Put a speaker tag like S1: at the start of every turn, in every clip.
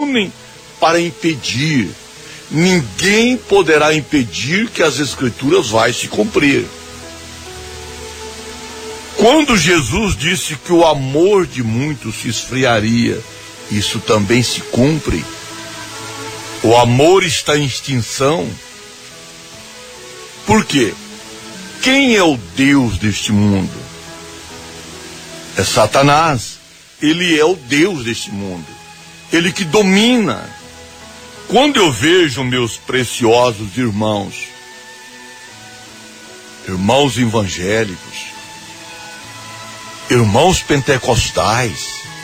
S1: reúnem para impedir. Ninguém poderá impedir que as Escrituras vai se cumprir. Quando Jesus disse que o amor de muitos se esfriaria, isso também se cumpre. O amor está em extinção. Por quê? Quem é o Deus deste mundo? É Satanás. Ele é o Deus deste mundo. Ele que domina. Quando eu vejo meus preciosos irmãos evangélicos, irmãos pentecostais,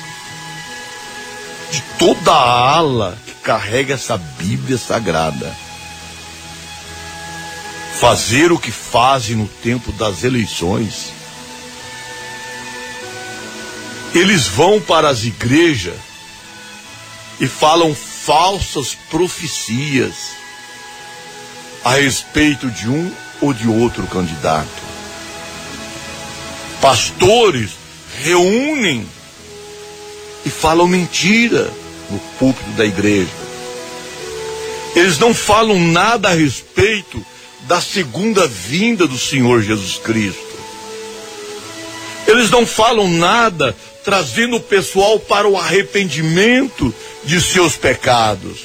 S1: de toda a ala que carrega essa Bíblia Sagrada, fazer o que fazem no tempo das eleições, eles vão para as igrejas e falam falsas profecias a respeito de um ou de outro candidato. Pastores reúnem e falam mentira no púlpito da igreja. Eles não falam nada a respeito da segunda vinda do Senhor Jesus Cristo. Eles não falam nada trazendo o pessoal para o arrependimento de seus pecados.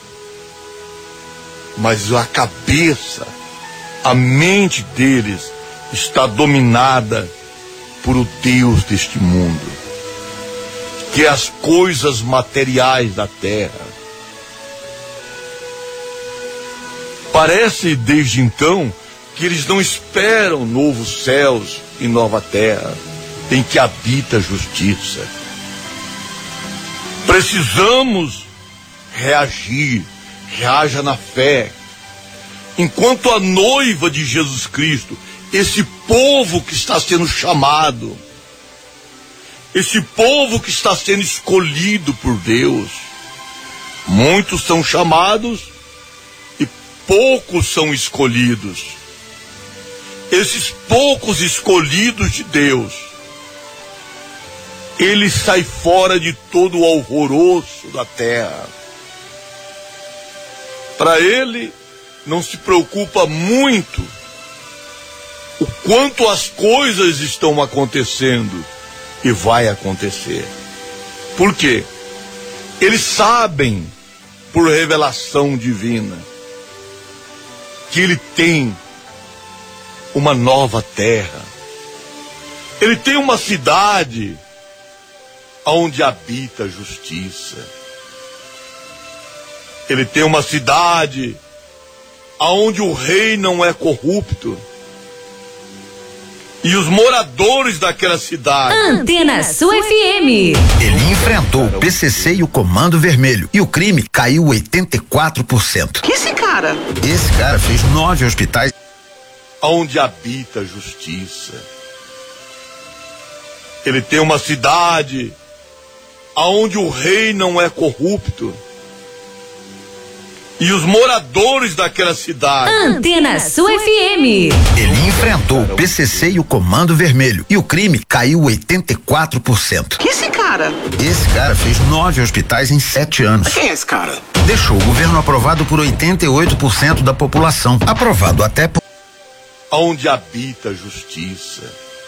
S1: Mas a cabeça, a mente deles está dominada por o Deus deste mundo, que é as coisas materiais da terra. Parece desde então que eles não esperam novos céus e nova terra, em que habita a justiça. Precisamos reagir, reaja na fé. Enquanto a noiva de Jesus Cristo, esse povo que está sendo chamado, esse povo que está sendo escolhido por Deus, muitos são chamados e poucos são escolhidos. Esses poucos escolhidos de Deus, ele sai fora de todo o alvoroço da terra. Para ele, não se preocupa muito o quanto as coisas estão acontecendo e vai acontecer. Por quê? Eles sabem, por revelação divina, que ele tem uma nova terra. Ele tem uma cidade onde habita a justiça. Ele tem uma cidade onde o rei não é corrupto. E os moradores daquela cidade...
S2: Antena Sul FM.
S3: Ele enfrentou o PCC e o Comando Vermelho. E o crime caiu 84%.
S4: Que esse cara?
S3: Esse cara fez 9 hospitais.
S1: Onde habita a justiça. Ele tem uma cidade onde o rei não é corrupto. E os moradores daquela cidade...
S2: Antena Sul FM.
S3: Ele enfrentou o PCC e o Comando Vermelho. E o crime caiu 84%.
S4: Que esse cara?
S3: Esse cara fez 9 hospitais em 7 anos.
S4: Quem é esse cara?
S3: Deixou o governo aprovado por 88% da população. Aprovado até por...
S1: Onde habita a justiça.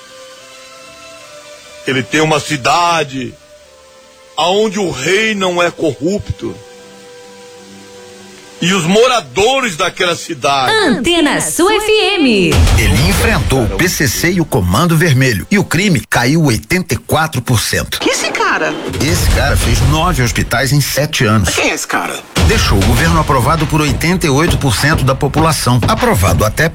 S1: Ele tem uma cidade onde o rei não é corrupto. E os moradores daquela cidade...
S2: Antena Sul FM.
S3: Ele enfrentou o PCC e o Comando Vermelho. E o crime caiu 84%.
S4: Que esse cara?
S3: Esse cara fez 9 hospitais em 7 anos.
S4: Quem é esse cara?
S3: Deixou o governo aprovado por 88% da população. Aprovado até